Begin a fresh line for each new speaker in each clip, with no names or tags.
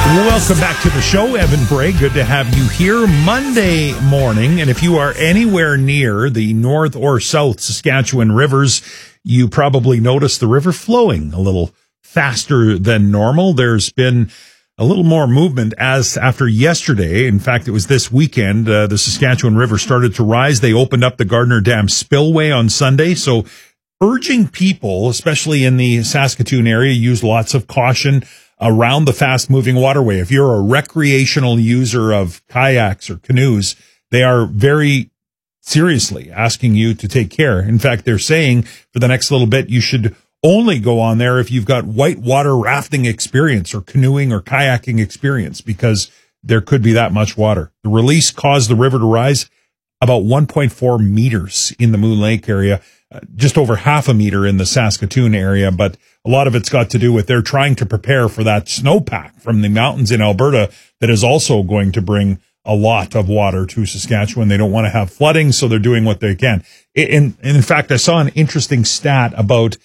Welcome back to the show, Evan Bray. Good to have you here Monday morning. And if you are anywhere near the North or South Saskatchewan rivers, you probably noticed the river flowing a little faster than normal. There's been a little more movement as after yesterday. In fact, it was this weekend, the Saskatchewan River started to rise. They opened up the Gardner Dam spillway on Sunday. So urging people, especially in the Saskatoon area, use lots of caution around the fast-moving waterway. If you're a recreational user of kayaks or canoes, they are very seriously asking you to take care. In fact, they're saying for the next little bit, you should only go on there if you've got whitewater rafting experience or canoeing or kayaking experience, because there could be that much water. The release caused the river to rise about 1.4 meters in the Moon Lake area, just over half a meter in the Saskatoon area, but a lot of it's got to do with they're trying to prepare for that snowpack from the mountains in Alberta that is also going to bring a lot of water to Saskatchewan. They don't want to have flooding, so they're doing what they can. In fact, I saw an interesting stat about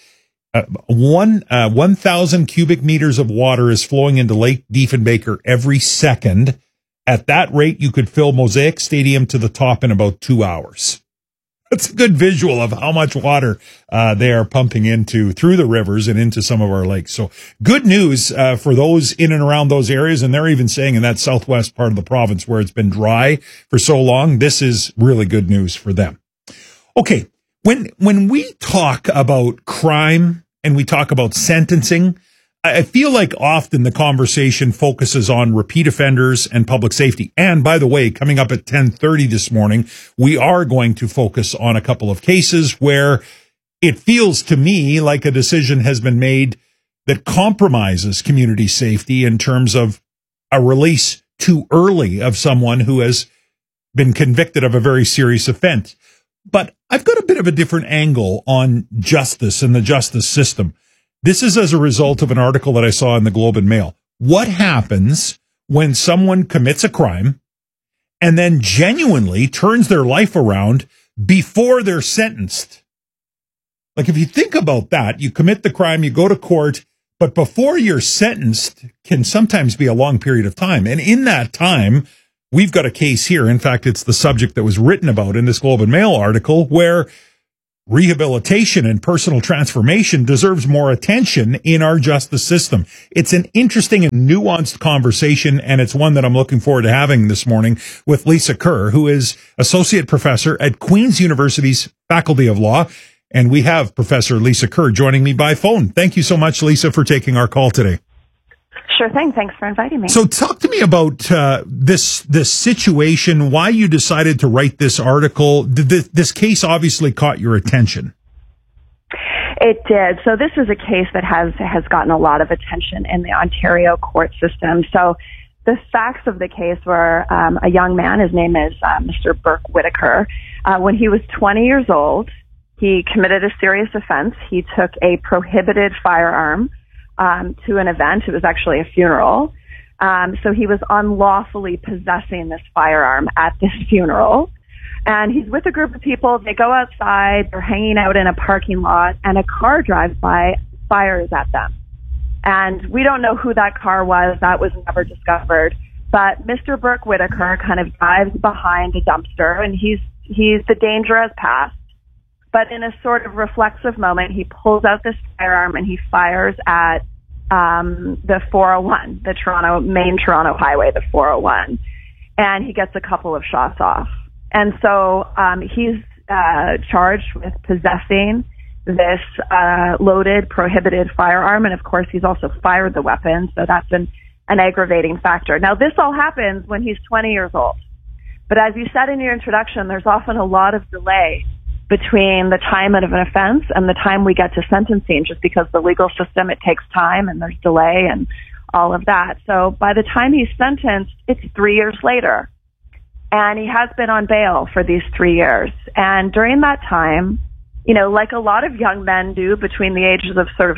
1,000 cubic meters of water is flowing into Lake Diefenbaker every second. At that rate, you could fill Mosaic Stadium to the top in about 2 hours. That's a good visual of how much water they are pumping through the rivers and into some of our lakes. So good news for those in and around those areas. And they're even saying in that southwest part of the province where it's been dry for so long, this is really good news for them. Okay, when we talk about crime and we talk about sentencing, I feel like often the conversation focuses on repeat offenders and public safety. And by the way, coming up at 10:30 this morning, we are going to focus on a couple of cases where it feels to me like a decision has been made that compromises community safety in terms of a release too early of someone who has been convicted of a very serious offense. But I've got a bit of a different angle on justice and the justice system. This is as a result of an article that I saw in the Globe and Mail. What happens when someone commits a crime and then genuinely turns their life around before they're sentenced? Like, if you think about that, you commit the crime, you go to court, but before you're sentenced can sometimes be a long period of time. And in that time, we've got a case here. In fact, it's the subject that was written about in this Globe and Mail article, where rehabilitation and personal transformation deserves more attention in our justice system. It's an interesting and nuanced conversation, and it's one that I'm looking forward to having this morning with Lisa Kerr, who is Associate Professor at Queen's University's Faculty of Law. And we have Professor Lisa Kerr joining me by phone. Thank you so much, Lisa, for taking our call today.
Sure thing. Thanks for inviting me.
So talk to me about this situation, why you decided to write this article. This case obviously caught your attention.
It did. So this is a case that has gotten a lot of attention in the Ontario court system. So the facts of the case were a young man, his name is Mr. Burke Whitaker. When he was 20 years old, he committed a serious offense. He took a prohibited firearm to an event. It was actually a funeral. So he was unlawfully possessing this firearm at this funeral. And he's with a group of people. They go outside. They're hanging out in a parking lot, and a car drives by, fires at them. And we don't know who that car was. That was never discovered. But Mr. Burke Whitaker kind of dives behind a dumpster, and the danger has passed. But in a sort of reflexive moment, he pulls out this firearm and he fires at the 401, the main Toronto highway, the 401. And he gets a couple of shots off. And so he's charged with possessing this loaded, prohibited firearm. And of course, he's also fired the weapon. So that's an aggravating factor. Now, this all happens when he's 20 years old. But as you said in your introduction, there's often a lot of delay between the time of an offense and the time we get to sentencing, just because the legal system, it takes time and there's delay and all of that. So by the time he's sentenced, it's 3 years later. And he has been on bail for these 3 years. And during that time, you know, like a lot of young men do between the ages of sort of,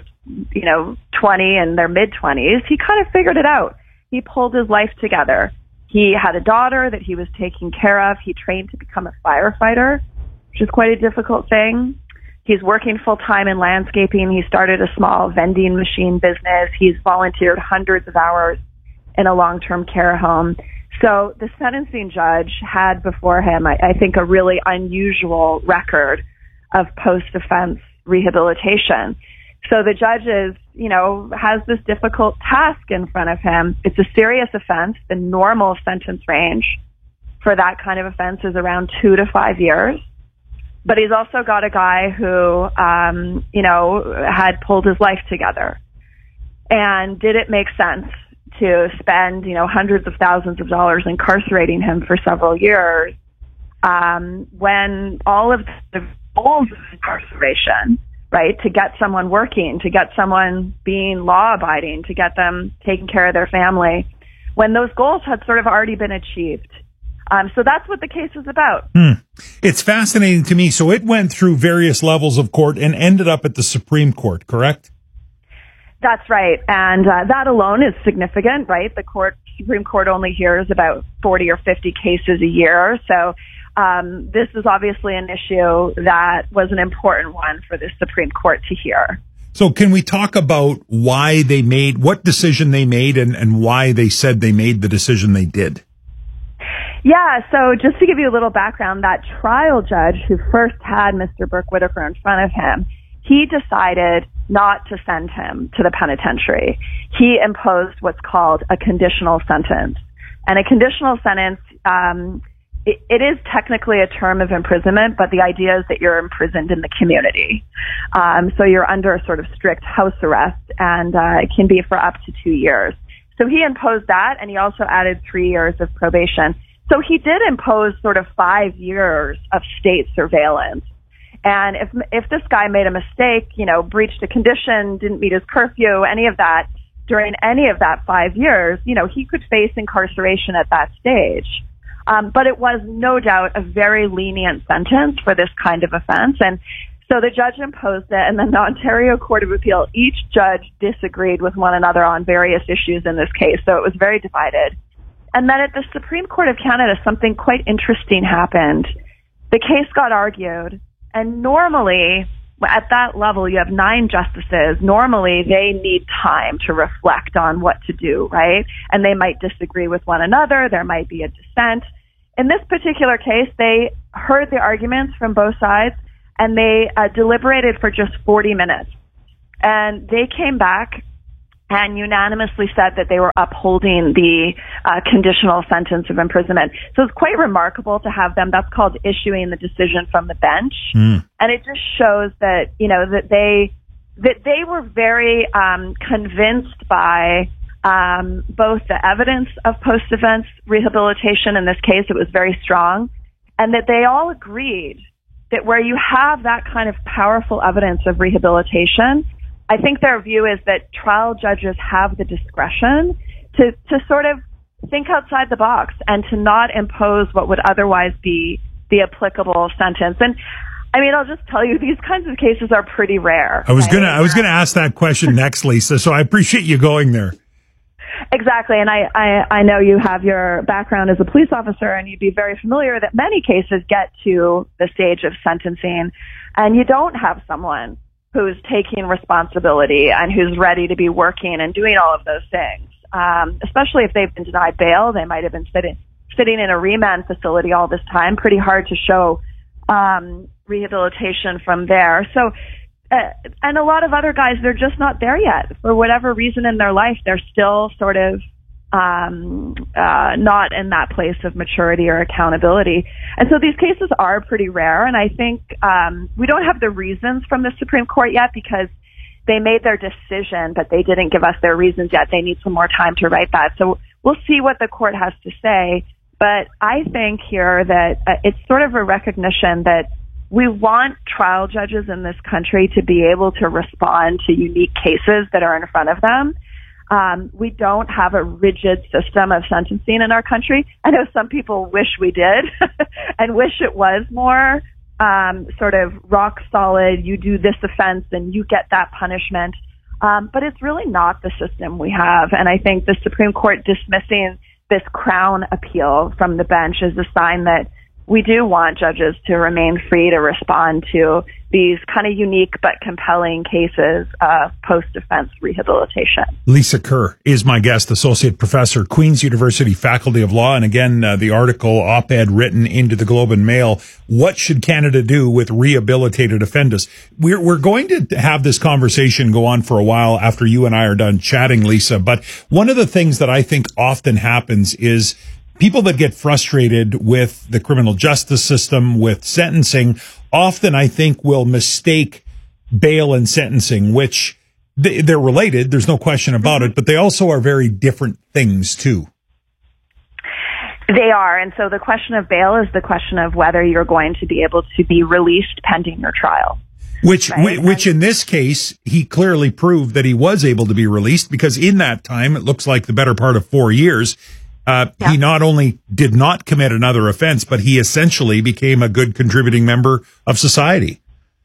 20 and their mid-20s, he kind of figured it out. He pulled his life together. He had a daughter that he was taking care of. He trained to become a firefighter, which is quite a difficult thing. He's working full-time in landscaping. He started a small vending machine business. He's volunteered hundreds of hours in a long-term care home. So the sentencing judge had before him, I think, a really unusual record of post-offense rehabilitation. So the judge has this difficult task in front of him. It's a serious offense. The normal sentence range for that kind of offense is around 2 to 5 years. But he's also got a guy who, had pulled his life together. And did it make sense to spend, hundreds of thousands of dollars incarcerating him for several years, when all of the goals of incarceration, right, to get someone working, to get someone being law-abiding, to get them taking care of their family, when those goals had sort of already been achieved. So that's what the case is about.
It's fascinating to me. So it went through various levels of court and ended up at the Supreme Court, correct?
That's right. And that alone is significant, right? The Supreme Court only hears about 40 or 50 cases a year. So this is obviously an issue that was an important one for the Supreme Court to hear.
So can we talk about what decision they made and why they said they made the decision they did?
Yeah, so just to give you a little background, that trial judge who first had Mr. Burke Whitaker in front of him, he decided not to send him to the penitentiary. He imposed what's called a conditional sentence. And a conditional sentence, it is technically a term of imprisonment, but the idea is that you're imprisoned in the community. So you're under a sort of strict house arrest, and it can be for up to 2 years. So he imposed that, and he also added 3 years of probation. So he did impose sort of 5 years of state surveillance. And if this guy made a mistake, breached a condition, didn't meet his curfew, any of that, during any of that 5 years, he could face incarceration at that stage. But it was no doubt a very lenient sentence for this kind of offense. And so the judge imposed it, and then the Ontario Court of Appeal, each judge disagreed with one another on various issues in this case. So it was very divided. And then at the Supreme Court of Canada, something quite interesting happened. The case got argued, and normally at that level you have 9 justices. Normally they need time to reflect on what to do, right? And they might disagree with one another. There might be a dissent. In this particular case, they heard the arguments from both sides, and they deliberated for just 40 minutes. And they came back and unanimously said that they were upholding the conditional sentence of imprisonment. So it's quite remarkable to have them. That's called issuing the decision from the bench. And it just shows that, that they were very convinced by both the evidence of post-offense rehabilitation. In this case, it was very strong, and that they all agreed that where you have that kind of powerful evidence of rehabilitation, I think their view is that trial judges have the discretion to sort of think outside the box and to not impose what would otherwise be the applicable sentence. And I mean, I'll just tell you, these kinds of cases are pretty rare.
I was gonna ask that question next, Lisa. So I appreciate you going there.
Exactly. And I know you have your background as a police officer, and you'd be very familiar that many cases get to the stage of sentencing and you don't have someone who's taking responsibility and who's ready to be working and doing all of those things. Especially if they've been denied bail, they might have been sitting in a remand facility all this time. Pretty hard to show rehabilitation from there. So, and a lot of other guys, they're just not there yet. For whatever reason in their life, they're still sort of not in that place of maturity or accountability. And so these cases are pretty rare. And I think we don't have the reasons from the Supreme Court yet because they made their decision, but they didn't give us their reasons yet. They need some more time to write that. So we'll see what the court has to say. But I think here that it's sort of a recognition that we want trial judges in this country to be able to respond to unique cases that are in front of them. We don't have a rigid system of sentencing in our country. I know some people wish we did and wish it was more sort of rock solid. You do this offense and you get that punishment. But it's really not the system we have. And I think the Supreme Court dismissing this Crown appeal from the bench is a sign that we do want judges to remain free to respond to these kind of unique but compelling cases of post-defense rehabilitation.
Lisa Kerr is my guest, associate professor, Queen's University Faculty of Law. And again, the article, op-ed written into the Globe and Mail, What Should Canada Do with Rehabilitated Offenders? We're going to have this conversation go on for a while after you and I are done chatting, Lisa. But one of the things that I think often happens is people that get frustrated with the criminal justice system, with sentencing, often I think will mistake bail and sentencing, which they're related. There's no question about it, but they also are very different things too.
They are. And so the question of bail is the question of whether you're going to be able to be released pending your trial.
Which in this case, he clearly proved that he was able to be released, because in that time, it looks like the better part of 4 years, he not only did not commit another offense, but he essentially became a good contributing member of society.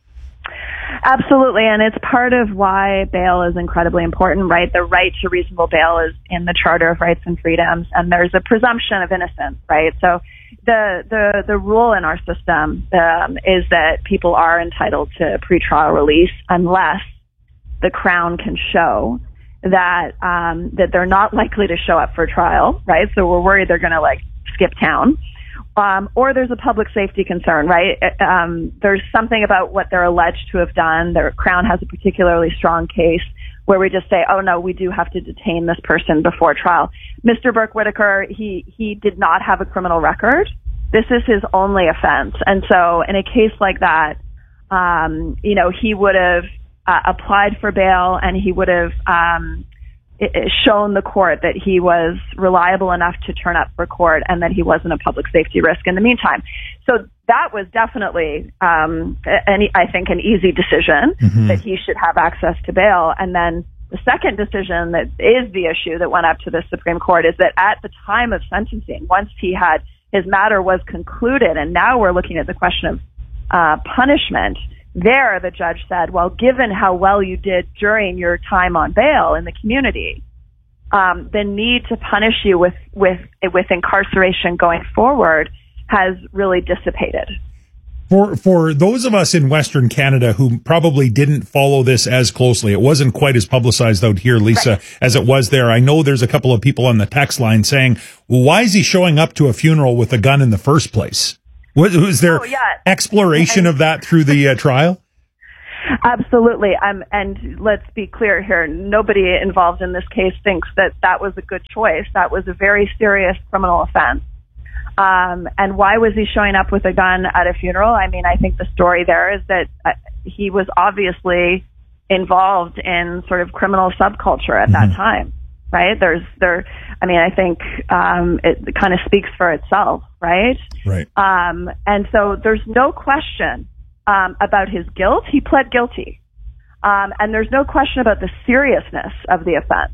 Absolutely, and it's part of why bail is incredibly important, right? The right to reasonable bail is in the Charter of Rights and Freedoms, and there's a presumption of innocence, right? So the rule in our system is that people are entitled to pretrial release unless the Crown can show that they're not likely to show up for trial, right? So we're worried they're going to skip town. Or there's a public safety concern, right? There's something about what they're alleged to have done. The Crown has a particularly strong case where we just say, oh no, we do have to detain this person before trial. Mr. Burke-Whitaker, he did not have a criminal record. This is his only offense. And so in a case like that, he would have applied for bail, and he would have shown the court that he was reliable enough to turn up for court and that he wasn't a public safety risk in the meantime. So that was definitely, I think, an easy decision that he should have access to bail. And then the second decision that is the issue that went up to the Supreme Court is that at the time of sentencing, once his matter was concluded, and now we're looking at the question of punishment, there, the judge said, well, given how well you did during your time on bail in the community, the need to punish you with incarceration going forward has really dissipated.
For those of us in Western Canada who probably didn't follow this as closely, it wasn't quite as publicized out here, Lisa, right, as it was there. I know there's a couple of people on the text line saying, well, why is he showing up to a funeral with a gun in the first place? Was there exploration of that through the trial?
Absolutely. And let's be clear here. Nobody involved in this case thinks that was a good choice. That was a very serious criminal offense. And why was he showing up with a gun at a funeral? I mean, I think the story there is that he was obviously involved in sort of criminal subculture at that time. Right? I think it kind of speaks for itself, right?
Right.
And so there's no question about his guilt. He pled guilty. And there's no question about the seriousness of the offense.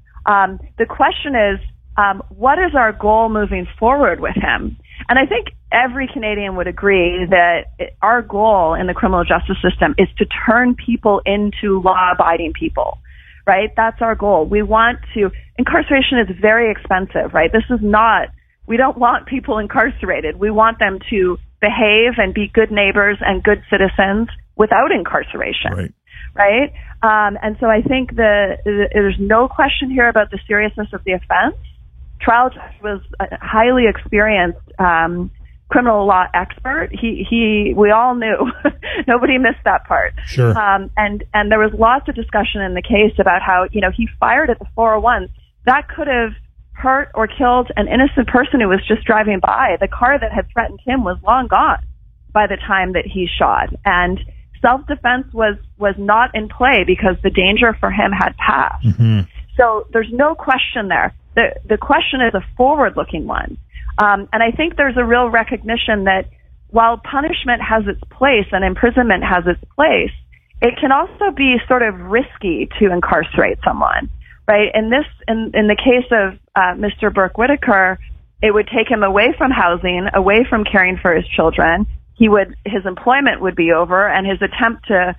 The question is, what is our goal moving forward with him? And I think every Canadian would agree that our goal in the criminal justice system is to turn people into law-abiding people. Right? That's our goal. Incarceration is very expensive, right? We don't want people incarcerated. We want them to behave and be good neighbors and good citizens without incarceration. Right? And so I think there's no question here about the seriousness of the offense. Trial judge was a highly experienced, criminal law expert. We all knew. Nobody missed that part.
Sure.
And there was lots of discussion in the case about how, he fired at the 401. That could have hurt or killed an innocent person who was just driving by. The car that had threatened him was long gone by the time that he shot. And self-defense was not in play because the danger for him had passed. So there's no question there. The question is a forward-looking one. And I think there's a real recognition that while punishment has its place and imprisonment has its place, it can also be sort of risky to incarcerate someone, right? In the case of Mr. Burke-Whitaker, it would take him away from housing, away from caring for his children. His employment would be over, and his attempt to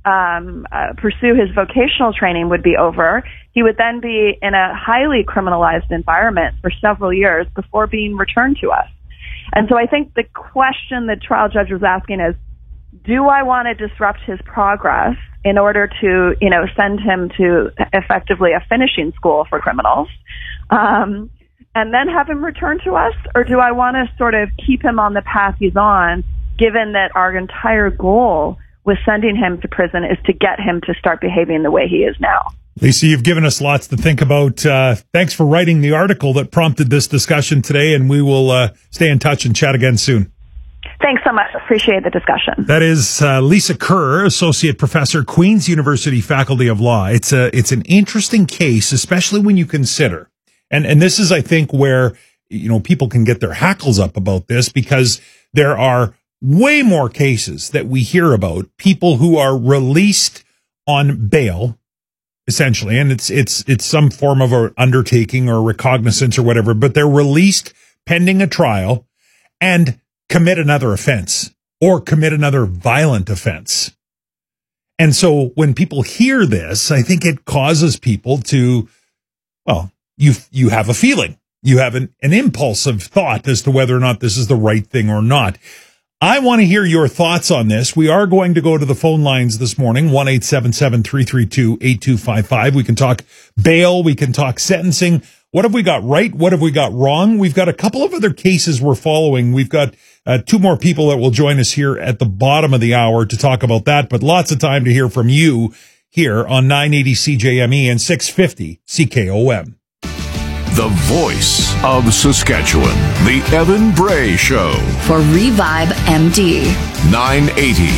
pursue his vocational training would be over. He would then be in a highly criminalized environment for several years before being returned to us. And so I think the question the trial judge was asking is, do I want to disrupt his progress in order to, send him to effectively a finishing school for criminals, and then have him return to us? Or do I want to sort of keep him on the path he's on, given that our entire goal with sending him to prison is to get him to start behaving the way he is now?
Lisa, you've given us lots to think about. Thanks for writing the article that prompted this discussion today, and we will stay in touch and chat again soon.
Thanks so much. Appreciate the discussion.
That is Lisa Kerr, Associate Professor, Queen's University Faculty of Law. It's an interesting case, especially when you consider, and this is, I think, where, people can get their hackles up about this, because there are way more cases that we hear about people who are released on bail, essentially, and it's some form of an undertaking or recognizance or whatever, but they're released pending a trial and commit another offense or commit another violent offense. And so when people hear this, I think it causes people to, well, you have a feeling, you have an impulsive thought as to whether or not this is the right thing or not. I want to hear your thoughts on this. We are going to go to the phone lines this morning, 1-877-332-8255. We can talk bail. We can talk sentencing. What have we got right? What have we got wrong? We've got a couple of other cases we're following. We've got two more people that will join us here at the bottom of the hour to talk about that, but lots of time to hear from you here on 980 CJME and 650 CKOM.
The voice of Saskatchewan, The Evan Bray Show.
For Revive MD.
980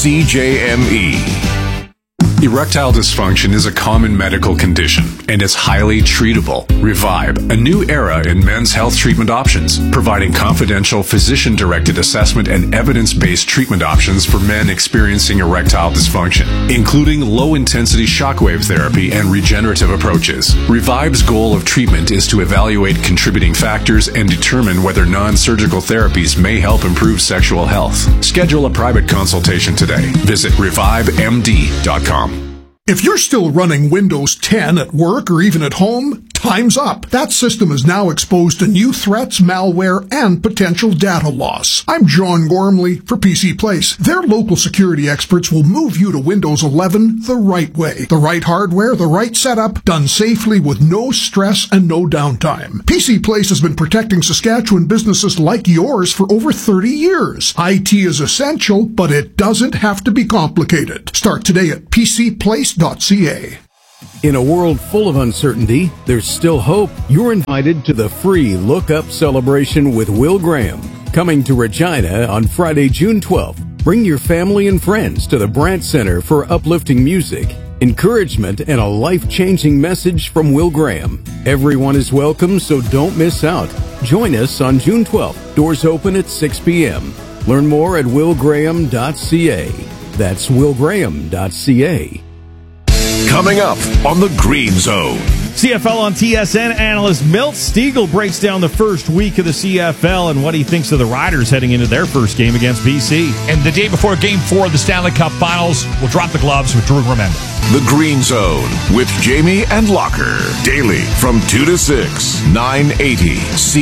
CJME.
Erectile dysfunction is a common medical condition, and it's highly treatable. Revive, a new era in men's health treatment options, providing confidential physician-directed assessment and evidence-based treatment options for men experiencing erectile dysfunction, including low-intensity shockwave therapy and regenerative approaches. Revive's goal of treatment is to evaluate contributing factors and determine whether non-surgical therapies may help improve sexual health. Schedule a private consultation today. Visit revivemd.com.
If you're still running Windows 10 at work or even at home, time's up. That system is now exposed to new threats, malware, and potential data loss. I'm John Gormley for PC Place. Their local security experts will move you to Windows 11 the right way. The right hardware, the right setup, done safely with no stress and no downtime. PC Place has been protecting Saskatchewan businesses like yours for over 30 years. IT is essential, but it doesn't have to be complicated. Start today at PCPlace.ca.
In a world full of uncertainty, there's still hope. You're invited to the free Look Up celebration with Will Graham, coming to Regina on Friday, June 12th. Bring your family and friends to the Brandt Center for uplifting music, encouragement, and a life-changing message from Will Graham. Everyone is welcome, so don't miss out. Join us on June 12th. Doors open at 6 p.m. Learn more at willgraham.ca. That's willgraham.ca.
Coming up on the Green Zone.
CFL on TSN analyst Milt Stegall breaks down the first week of the CFL and what he thinks of the Riders heading into their first game against BC.
And the day before Game 4 of the Stanley Cup Finals, we'll drop the gloves with Drew Remenda.
The Green Zone with Jamie and Locker. Daily from 2 to 6, 980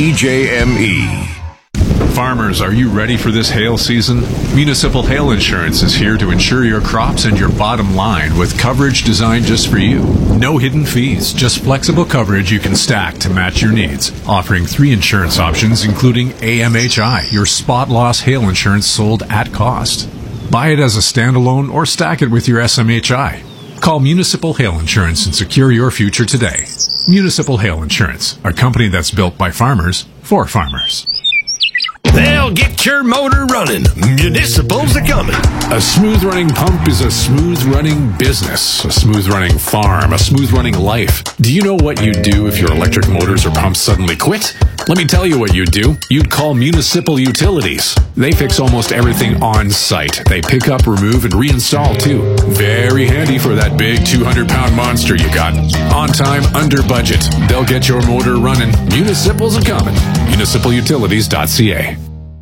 CJME.
Farmers, are you ready for this hail season? Municipal Hail Insurance is here to insure your crops and your bottom line with coverage designed just for you. No hidden fees, just flexible coverage you can stack to match your needs. Offering 3 insurance options, including AMHI, your spot loss hail insurance sold at cost. Buy it as a standalone or stack it with your SMHI. Call Municipal Hail Insurance and secure your future today. Municipal Hail Insurance, a company that's built by farmers for farmers.
They'll get your motor running. Municipals are coming.
A smooth-running pump is a smooth-running business, a smooth-running farm, a smooth-running life. Do you know what you'd do if your electric motors or pumps suddenly quit? Let me tell you what you'd do. You'd call Municipal Utilities. They fix almost everything on site. They pick up, remove, and reinstall, too. Very handy for that big 200-pound monster you got. On time, under budget. They'll get your motor running. Municipals are coming. MunicipalUtilities.ca.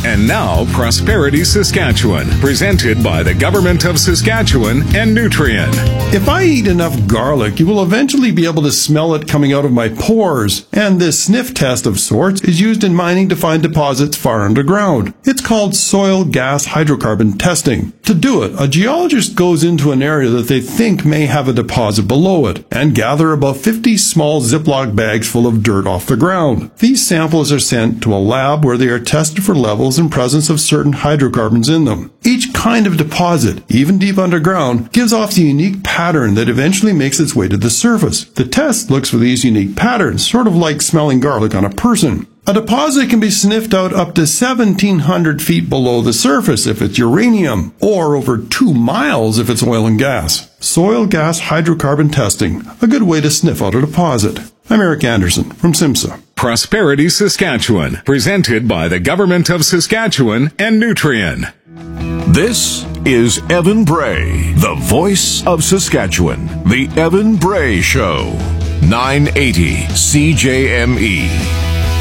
And now, Prosperity Saskatchewan, presented by the Government of Saskatchewan and Nutrien.
If I eat enough garlic, you will eventually be able to smell it coming out of my pores. And this sniff test of sorts is used in mining to find deposits far underground. It's called soil gas hydrocarbon testing. To do it, a geologist goes into an area that they think may have a deposit below it and gather about 50 small Ziploc bags full of dirt off the ground. These samples are sent to a lab where they are tested for levels and presence of certain hydrocarbons in them. Each kind of deposit, even deep underground, gives off the unique pattern that eventually makes its way to the surface. The test looks for these unique patterns, sort of like smelling garlic on a person. A deposit can be sniffed out up to 1,700 feet below the surface if it's uranium, or over 2 miles if it's oil and gas. Soil gas hydrocarbon testing, a good way to sniff out a deposit. I'm Eric Anderson from SIMSA.
Prosperity Saskatchewan, presented by the Government of Saskatchewan and Nutrien.
This is Evan Bray, the voice of Saskatchewan. The Evan Bray Show. 980 CJME.